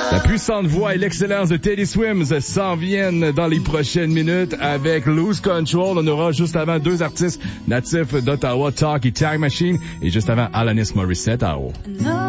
La puissante voix et l'excellence de Teddy Swims s'en viennent dans les prochaines minutes avec Lose Control. On aura juste avant deux artistes natifs d'Ottawa, Talk et Tag Machine, et juste avant Alanis Morissette à haut.